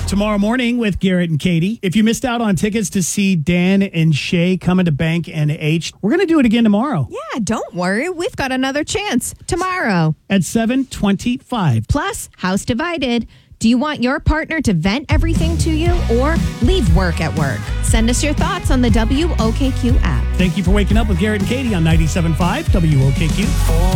tomorrow morning with Garrett and Katie. If you missed out on tickets to see Dan and Shay coming to Bank and H, we're going to do it again tomorrow. Yeah, don't worry. We've got another chance tomorrow at 7:25. Plus, House Divided. Do you want your partner to vent everything to you or leave work at work? Send us your thoughts on the WOKQ app. Thank you for waking up with Garrett and Katie on 97.5 WOKQ.